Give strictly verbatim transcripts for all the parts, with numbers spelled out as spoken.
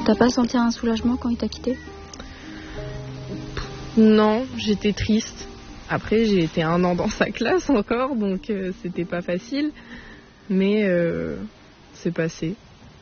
T'as pas senti un soulagement quand il t'a quitté? Non, j'étais triste. Après, j'ai été un an dans sa classe encore, donc euh, c'était pas facile. Mais euh, c'est passé.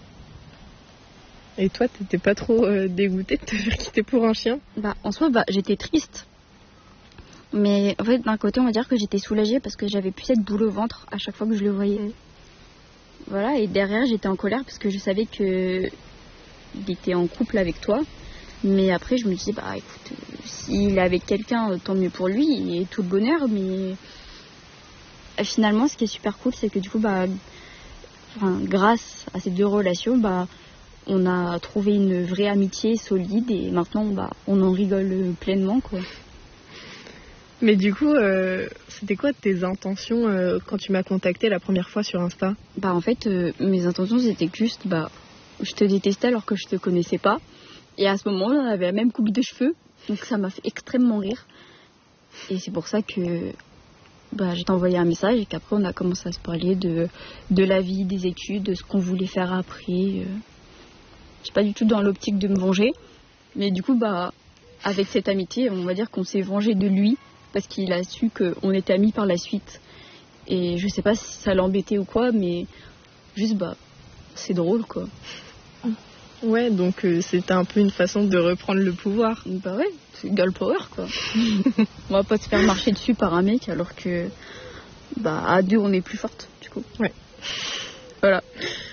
Et toi, t'étais pas trop euh, dégoûtée de te faire quitter pour un chien? Bah, en soi, bah, j'étais triste. Mais en fait, d'un côté, on va dire que j'étais soulagée parce que j'avais plus cette boule au ventre à chaque fois que je le voyais. Mmh. Voilà, et derrière, j'étais en colère parce que je savais que il était en couple avec toi. Mais après, je me disais, bah écoute, euh, s'il est avec quelqu'un, tant mieux pour lui, et tout le bonheur. Mais euh, finalement, ce qui est super cool, c'est que du coup, bah, enfin, grâce à ces deux relations, bah, on a trouvé une vraie amitié solide et maintenant, bah, on en rigole pleinement, quoi. Mais du coup, euh, c'était quoi tes intentions euh, quand tu m'as contacté la première fois sur Insta? Bah en fait, euh, mes intentions c'était juste, bah, je te détestais alors que je te connaissais pas. Et à ce moment-là, on avait la même coupe de cheveux, donc ça m'a fait extrêmement rire. Et c'est pour ça que bah, j'ai envoyé un message et qu'après on a commencé à se parler de, de la vie, des études, de ce qu'on voulait faire après. Euh... Je suis pas du tout dans l'optique de me venger, mais du coup, bah, avec cette amitié, on va dire qu'on s'est vengé de lui. Parce qu'il a su qu'on était amis par la suite. Et je sais pas si ça l'embêtait ou quoi, mais juste, bah, c'est drôle, quoi. Ouais, donc euh, c'était un peu une façon de reprendre le pouvoir. Bah ouais, c'est girl power, quoi. On va pas se faire marcher dessus par un mec, alors que, bah, à deux, on est plus forte, du coup. Ouais. Voilà.